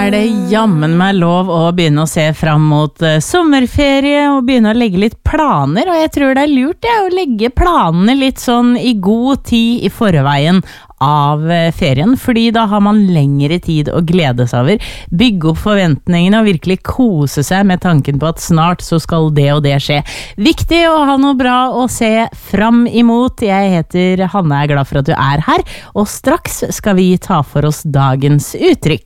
det jammen meg lov å begynne å se fram mot sommerferie og begynne å legge litt planer, og jeg tror det lurt å legge planene litt sånn i god tid i forveien av ferien, fordi da har man lengre tid å glede seg over, bygge opp forventningene og virkelig kose seg med tanken på at snart så skal det og det skje. Viktig å ha noe bra å se fram imot. Jeg heter Hanne, er glad for at du er her, og straks skal vi ta for oss dagens uttrykk.